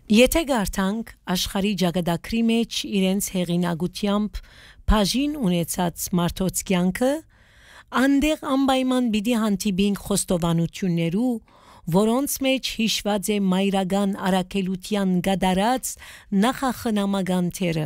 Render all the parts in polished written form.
Եթե գարտանք աշխարհի ճակատագրի մեջ իրենց հեղինակությամբ բաժին ունեցած մարդոց կյանքը, անդեղ անպայման պիտի հանդիպենք խոստովանություններու, որոնց մեջ հիշված է մայրական առաքելության գդարած նախախնամական թերը։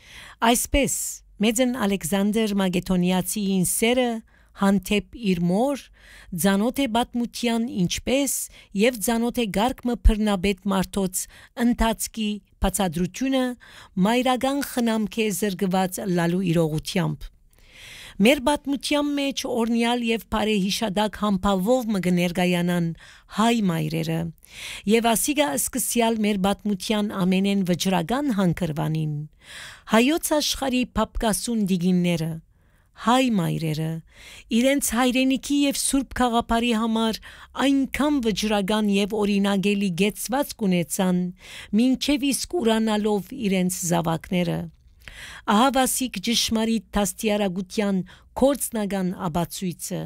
Այսպես մեծն Ալեքսանդր Մակեդոնիացիին սերը հանդեպ իր մոր ցանոթ է պատմության ինչպես եւ ցանոթ է գարկմը բռնաբեդ մարդոց ընթացքի բացադրությունը մայրական խնամք է զրկված լալու իրողությամբ։ Մեր պատմության մեջ օրնյալ եւ բարեհիշադակ համբավով մը կներկայանան հայ մայրերը եւ ասիգա սկսյալ մեր պատմության ամենեն վճռական հանգրվանին հայոց աշխարհի փապկասուն դիգինները հայ մայրերը իրենց հայրենիքի եւ սուրբ խաղապարի համար այնքան վճռական եւ օրինագելի գեցված կունեցան մինչեւ իսկ ուրանալով իրենց զավակները ահավասիկ ճշմարիտ տաստիարակության կորցնական աբացույցը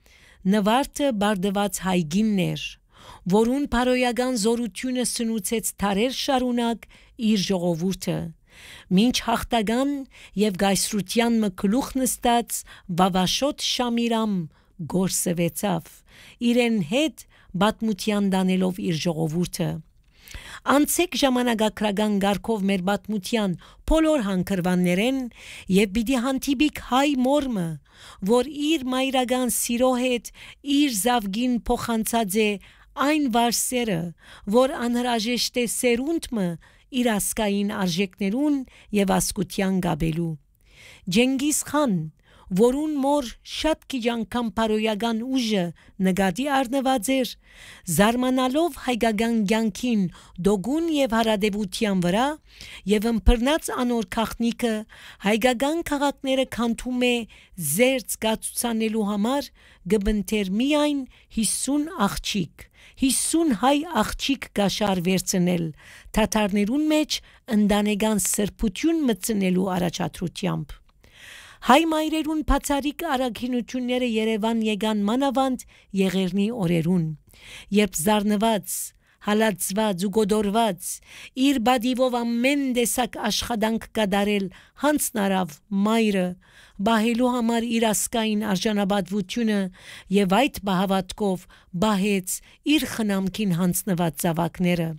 նվարտը բարդված հայգիններ որուն բարոյական զորությունը սնուցեց թարեր շարունակ իր ժողովուրդը Մինչ հաղթական եւ գայսրության մկլուխ նստած վավաշոտ Շամիրամ գործվեցավ իրեն հետ բատմության դանելով իր ժողովուրդը Անցեք ժամանակակրական գարկով մեր բատմության բոլոր հանգրվաններեն եւ պիտի հանդիպիկ հայ մորմը որ իր մայրական սիրո հետ իր զավգին փոխանցած է այն վարսերը որ անհրաժեշտ է սերունդը իր ասկային արժեքներուն եւ ասկության գաբելու Ջենգիզ խան որուն մոր շատ քիչ անգամ բարոյական ուժը նկատի առնված էր զարմանալով հայկական ցանկին դոգուն եւ հարադեպության վրա եւ ըմբռնած անոր քաղտնիկը հայկական քաղաքները քանդում է զերծ գացուցանելու համար գբնթեր միայն 50 աղջիկ 50 հայ աղջիկ գաշար վերցնել թաթարներուն մեջ ընդանեկան սրբություն մտցնելու առաջադրությամբ Հայ մայրերուն բացարիք արագինությունները Երևան եկան մանավանդ Եղեռնի օրերուն երբ զարնված հալածված ու գոդորված իր բադիվով ամեն տեսակ աշխատանք կդարել հանցնարավ մայրը բահելու համար իր ասկային արժանապատվությունը եւ այդ բահավատքով բահեց իր խնամքին հանցնված զավակները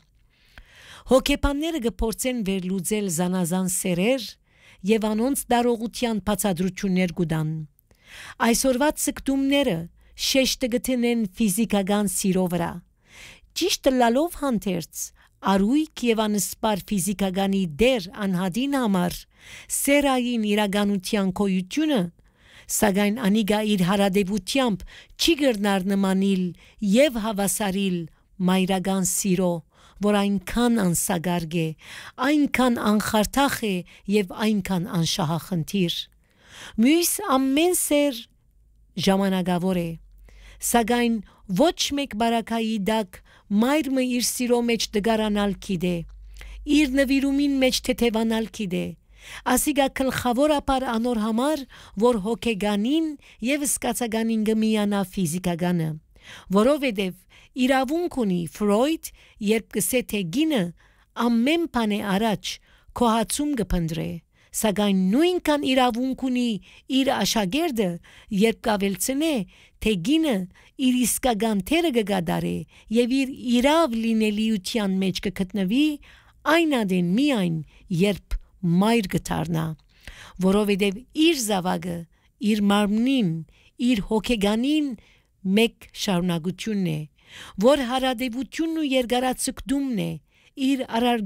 հոգեբանները կփորձեն վերլուծել զանազան սերեր եւ անոնց դարողության բացադրություններ կուտան այսօրվա ցկտումները շեշտը գտնեն ֆիզիկական սիրո վրա ճիշտ լալով հանդերձ արույք եւ անսպար ֆիզիկականի դեր անհադին համար սերային իրականության կոյությունը սակայն անիգա իր հարադեպությամբ չի գրնար նմանիլ եւ հավասարիլ մայրական սիրո որ այնքան անսագարգ է, այնքան անխարթախ է եւ այնքան անշահախնդիր։ Մյուս ամեն սեր ժամանակավոր է, սակայն ոչ մեկ բարակայի դակ մայրը իր սիրո մեջ դգարանալ կիդե, իր նվիրումին մեջ թեթևանալ կիդե, ասիգա գլխավորապես անոր համար, որ հոգեգանին եւ սկացականին գմիանա ֆիզիկականը, որովհետեւ իրավունք ունի Ֆրոյդ երբ կսե թե գինը ամեն բան է առաջ կոհացում կփնդրե սակայն նույնքան իրավունք ունի իր աշակերտը երբ կավելցնե թե գինը իր իսկական թերը կգադարե եւ իր իրավ լինելիության մեջ կգտնվի այն ադեն միայն երբ մայր կդառնա որովհետեւ իր զավակը իր մարմնին իր հոգեգանին մեկ շարունակությունն է որ հարադեպությունն ու երկարացկդումն է իր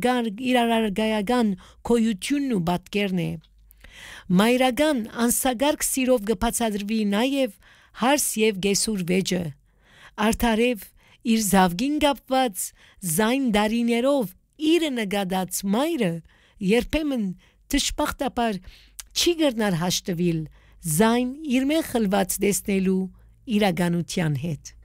արարգայական կոյությունն ու բատկերն է մայրական անսագարկ սիրով կբացադրվի նաև հարս եւ գեսուր վեճը արդարև իր զավգին կապված զայն դարիներով իր նգադած մայրը երբեմն դժբախտաբար չի գտնար հաշտվել զայն իր մեջ խլված տեսնելու իրականության հետ